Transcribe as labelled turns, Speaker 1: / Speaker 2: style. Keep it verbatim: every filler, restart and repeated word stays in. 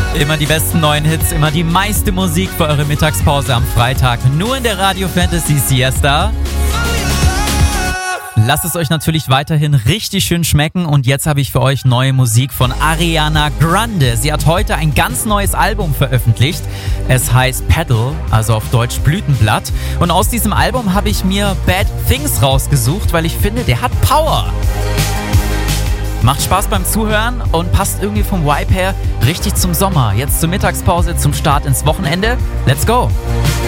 Speaker 1: Immer die besten neuen Hits, immer die meiste Musik für eure Mittagspause am Freitag. Nur in der Radio Fantasy Siesta. Lasst es euch natürlich weiterhin richtig schön schmecken und jetzt habe ich für euch neue Musik von Ariana Grande. Sie hat heute ein ganz neues Album veröffentlicht. Es heißt Petal, also auf Deutsch Blütenblatt. Und aus diesem Album habe ich mir Bad Things rausgesucht, weil ich finde, der hat Power. Macht Spaß beim Zuhören und passt irgendwie vom Vibe her richtig zum Sommer. Jetzt zur Mittagspause, zum Start ins Wochenende. Let's go!